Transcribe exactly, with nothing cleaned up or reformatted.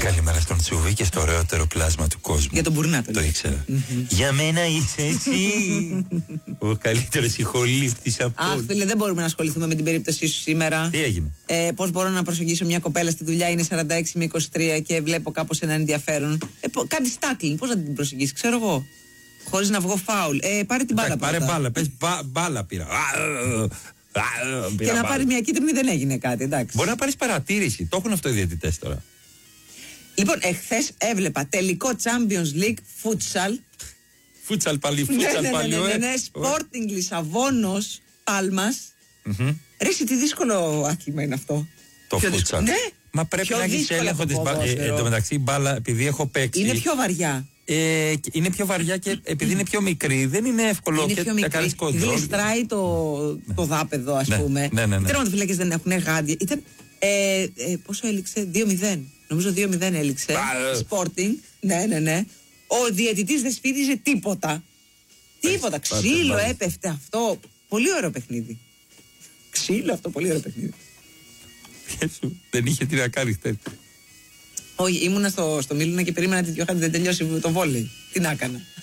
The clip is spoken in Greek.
Καλημέρα στον Τσούβι και στο ωραιότερο πλάσμα του κόσμου. Για τον Μπουρνάτο. Το ήξερα. Mm-hmm. Για μένα είσαι εσύ ο καλύτερος ηχολήπτης από όλους. Αχ, φίλε, δεν μπορούμε να ασχοληθούμε με την περίπτωσή σου σήμερα. Τι έγινε? Ε, πώς μπορώ να προσεγγίσω μια κοπέλα στη δουλειά, είναι σαράντα έξι με είκοσι τρία και βλέπω κάπως ένα ενδιαφέρον. Ε, κάτι στάκλινγκ, πώς να την προσεγγίσει, ξέρω εγώ. Χωρίς να βγω φάουλ. Ε, πάρε την μπάλα. Πάρε μπάλα, πες μπάλα πήρα. Και να πάρει μια κίτρινη δεν έγινε κάτι, εντάξει. Μπορεί να πάρεις παρατήρηση. Το έχουν αυτό οι διαιτητές τώρα. Λοιπόν, εχθές έβλεπα τελικό Champions League Futsal. Futsal πάλι, Futsal πάλι. Ναι, ναι, ναι, Sporting Λισαβόνος Πάλμας. Ρε, τι δύσκολο άθλημα είναι αυτό. Το Futsal. Ναι. Μα πρέπει να έχεις έλεγχο της μπάλας. Εν τω μεταξύ, μπάλα, επειδή έχω παίξει. Είναι πιο βαριά. Ε, είναι πιο βαριά και επειδή είναι πιο μικρή, δεν είναι εύκολο είναι και πιο τα κάνεις κοντρόλ. Γλιστράει το, το δάπεδο, ας ναι, πούμε. Ναι, ναι, ναι. Οι τερματοφύλακες δεν έχουν γάντια. Ήταν. Ε, ε, πόσο έληξε, δύο μηδέν. Νομίζω δύο μηδέν έληξε. Sporting. Ναι, ναι, ναι. Ο διαιτητής δεν σφύριζε τίποτα. Τίποτα. Ξύλο έπεφτε αυτό. Πολύ ωραίο παιχνίδι. Ξύλο αυτό, πολύ ωραίο παιχνίδι. Δεν είχε τι να κάνει χτες. Όχι, ήμουνα στο, στο Μίλουνα και περίμενα τη Διοχάντη δεν τελειώσει το βόλεϊ. Τι να έκανα.